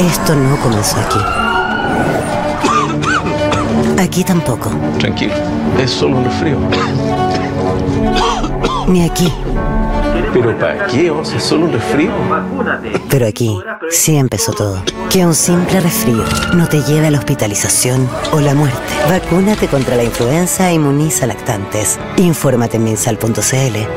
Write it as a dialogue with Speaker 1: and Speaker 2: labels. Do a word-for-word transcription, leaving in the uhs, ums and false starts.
Speaker 1: Esto no comenzó aquí. Aquí tampoco.
Speaker 2: Tranquilo, es solo un resfrío.
Speaker 1: Ni aquí.
Speaker 2: ¿Pero para qué, Oz? ¿Es solo un resfrío?
Speaker 1: Pero aquí sí empezó todo. Que un simple resfrío no te lleve a la hospitalización o la muerte. Vacúnate contra la influenza e inmuniza lactantes. Infórmate en minsal punto c l